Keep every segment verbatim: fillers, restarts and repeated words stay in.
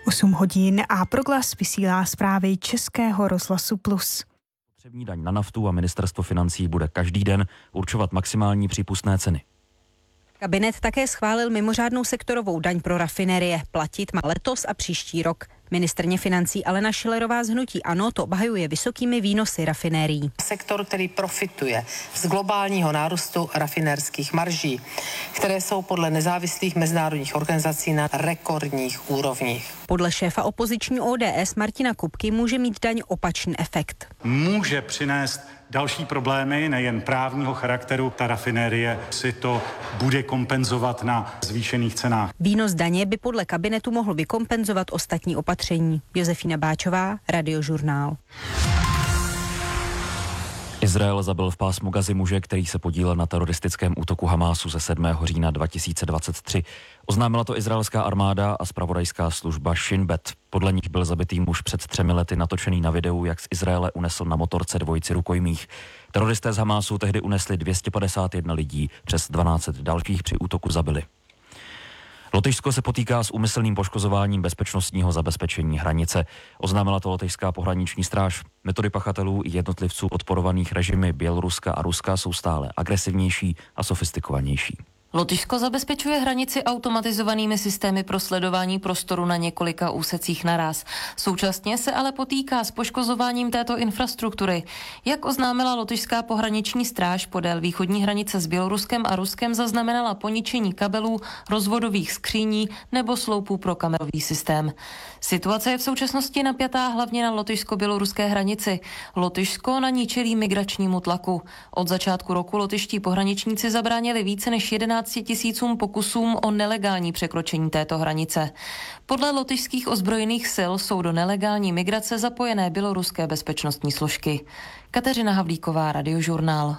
osm hodin a Proglas vysílá zprávy Českého rozhlasu Plus. Spotřební daň na naftu a ministerstvo financí bude každý den určovat maximální přípustné ceny. Kabinet také schválil mimořádnou sektorovou daň pro rafinérie. Platit má letos a příští rok. Ministryně financí Alena Schillerová z hnutí ANO to obhajuje vysokými výnosy rafinérií. Sektor, který profituje z globálního nárůstu rafinérských marží, které jsou podle nezávislých mezinárodních organizací na rekordních úrovních. Podle šéfa opoziční O D S Martina Kupky může mít daň opačný efekt. Může přinést další problémy, nejen právního charakteru. Ta rafinérie si to bude kompenzovat na zvýšených cenách. Výnos daně by podle kabinetu mohl vykompenzovat ostatní opatření. Josefína Báčová, Radiožurnál. Izrael zabil v pásmu Gazy muže, který se podílel na teroristickém útoku Hamásu ze sedmého října dva tisíce dvacet tři. Oznámila to izraelská armáda a zpravodajská služba Shin Bet. Podle nich byl zabitý muž před třemi lety natočený na videu, jak z Izraele unesl na motorce dvojici rukojmích. Teroristé z Hamásu tehdy unesli dvě stě padesát jedna lidí, přes dvanáct dalších při útoku zabili. Lotyšsko se potýká s úmyslným poškozováním bezpečnostního zabezpečení hranice. Oznámila to lotyšská pohraniční stráž. Metody pachatelů i jednotlivců odporovaných režimy Běloruska a Ruska jsou stále agresivnější a sofistikovanější. Lotyšsko zabezpečuje hranici automatizovanými systémy pro sledování prostoru na několika úsecích naraz. Současně se ale potýká s poškozováním této infrastruktury. Jak oznámila lotyšská pohraniční stráž, podél východní hranice s Běloruskem a Ruskem zaznamenala poničení kabelů, rozvodových skříní nebo sloupů pro kamerový systém. Situace je v současnosti napjatá hlavně na lotyšsko-běloruské hranici. Lotyšsko na ní čelí migračnímu tlaku. Od začátku roku lotyští pohraničníci zabránili více než jedenáct tisícům pokusům o nelegální překročení této hranice. Podle lotyšských ozbrojených sil jsou do nelegální migrace zapojené běloruské bezpečnostní složky. Kateřina Havlíková, Radiožurnál.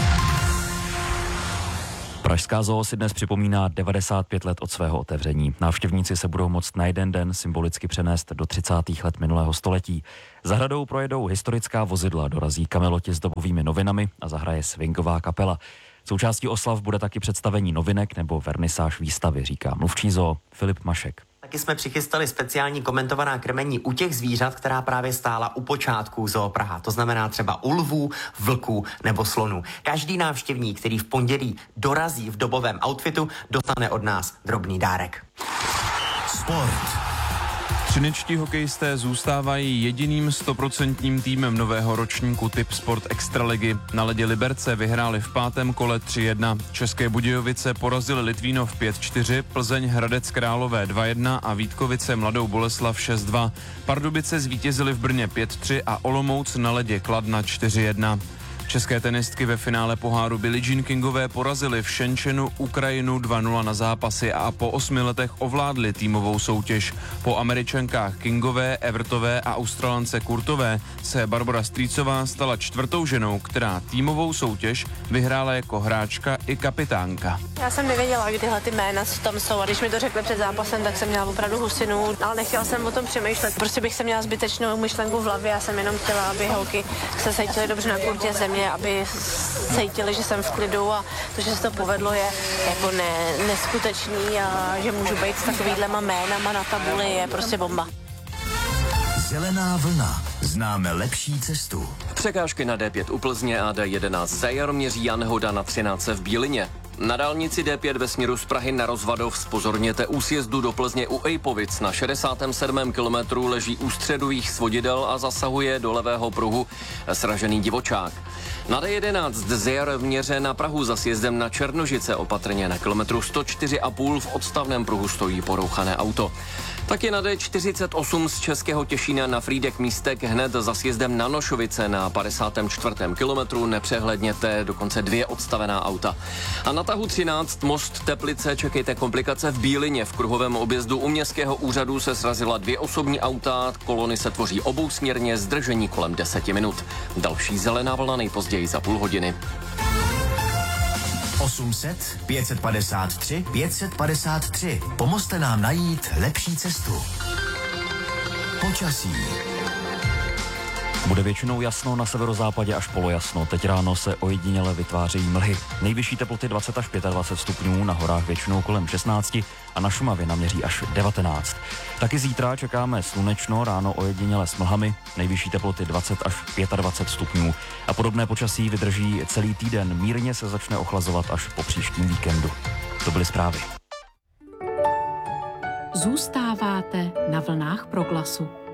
Pražská zoo si dnes připomíná devadesát pět let od svého otevření. Návštěvníci se budou moct na jeden den symbolicky přenést do třicátých let minulého století. Zahradou projedou historická vozidla, dorazí kameloti s dobovými novinami a zahraje swingová kapela. Součástí oslav bude taky představení novinek nebo vernisáž výstavy, říká mluvčí zoo Filip Mašek. Taky jsme přichystali speciální komentovaná krmení u těch zvířat, která právě stála u počátku Zoo Praha. To znamená třeba u lvů, vlků nebo slonů. Každý návštěvník, který v pondělí dorazí v dobovém outfitu, dostane od nás drobný dárek. Sport. Třinečtí hokejisté zůstávají jediným stoprocentním týmem nového ročníku Typ Sport Extraligy. Na ledě Liberce vyhráli v pátém kole tři jedna. České Budějovice porazili Litvínov pět čtyři, Plzeň Hradec Králové dva jedna a Vítkovice Mladou Boleslav šest dva. Pardubice zvítězili v Brně pět tři a Olomouc na ledě Kladna čtyři jedna. České tenistky ve finále poháru Billie Jean Kingové porazily v Shenzhenu Ukrajinu dva nula na zápasy a po osmi letech ovládly týmovou soutěž. Po Američankách Kingové, Evertové a Australance Kurtové se Barbora Strýcová stala čtvrtou ženou, která týmovou soutěž vyhrála jako hráčka i kapitánka. Já jsem nevěděla, kdy tyhle ty jména tam jsou a když mi to řekli před zápasem, tak jsem měla opravdu husinu, ale nechtěla jsem o tom přemýšlet. Prostě bych se měla zbytečnou myšlenku v hlavě, já jsem jenom chtěla, aby holky se cítily dobře na kurtě země, aby cítili, že jsem v klidu a to, že se to povedlo, je jako ne, neskutečný a že můžu být s takovýhlema jménama na tabuli, je prostě bomba. Zelená vlna. Známe lepší cestu. Překážky na D pět u Plzně a D jedenáct za Jaroměří a nehoda na třináct v Bílině. Na dálnici D pět ve směru z Prahy na Rozvadov zpozorněte u sjezdu do Plzně u Ejpovic. Na šedesátém sedmém kilometru leží u středových svodidel a zasahuje do levého pruhu sražený divočák. Na D jedenáct z Jaroměře na Prahu za sjezdem na Černožice opatrně na kilometru sto čtyři a půl v odstavném pruhu stojí porouchané auto. Taky na D čtyřicet osm z Českého Těšína na Frýdek Místek hned za sjezdem na Nošovice na padesátém čtvrtém kilometru nepřehledněte dokonce dvě odstavená auta. A na tahu třináct most Teplice čekejte komplikace v Bílině. V kruhovém objezdu u městského úřadu se srazila dvě osobní auta, kolony se tvoří obousměrně, zdržení kolem deseti minut. Další zelená vlna nejpozději za půl hodiny. osm set, pět set padesát tři, pět set padesát tři. Pomozte nám najít lepší cestu. Počasí. Bude většinou jasno, na severozápadě až polojasno. Teď ráno se ojediněle vytvářejí mlhy. Nejvyšší teploty dvacet až dvacet pět stupňů, na horách většinou kolem šestnáct a na Šumavě naměří až devatenáct. Taky zítra čekáme slunečno, ráno ojediněle s mlhami, nejvyšší teploty dvacet až dvacet pět stupňů. A podobné počasí vydrží celý týden, mírně se začne ochlazovat až po příštím víkendu. To byly zprávy. Zůstáváte na vlnách Proglasu.